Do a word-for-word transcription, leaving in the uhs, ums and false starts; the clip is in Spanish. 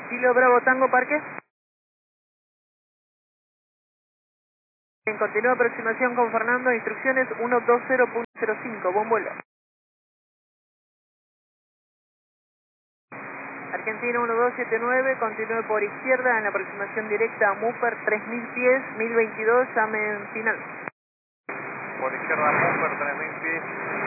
Kilo Bravo Tango Parque. Continúa aproximación con Fernando, instrucciones ciento veinte punto cero cinco, buen vuelo. Argentina uno dos siete nueve, continúe por izquierda en la aproximación directa a Mupper tres mil pies, mil veintidós, llame en final. Por izquierda Mupper tres mil pies.